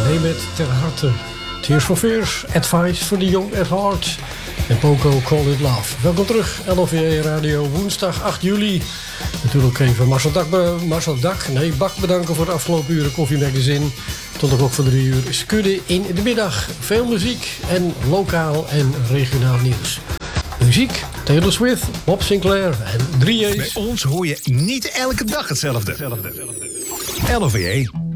neem het ter harte. Tears for Fears, Advice for the Young at Heart en Poco Call It Love. Welkom terug, LOVE Radio, woensdag 8 juli. Natuurlijk even Bak bedanken voor de afgelopen uren Koffie Magazine. Tot de klok van 3 uur Skudde in de middag. Veel muziek en lokaal en regionaal nieuws. Muziek, Taylor Swift, Bob Sinclair en 3A's. Bij ons hoor je niet elke dag hetzelfde. LOVE.